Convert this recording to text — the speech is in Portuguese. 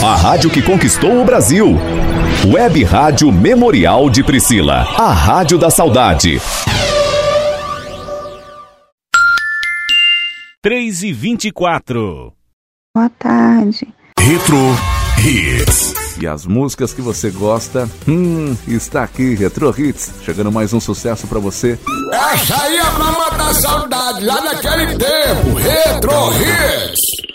A rádio que conquistou o Brasil. Web Rádio Memorial de Priscila. A rádio da saudade. 3h24. Boa tarde. Retro Hits. E as músicas que você gosta, está aqui, Retro Hits. Chegando mais um sucesso pra você. Essa aí é pra matar saudade lá naquele tempo. Retro Hits.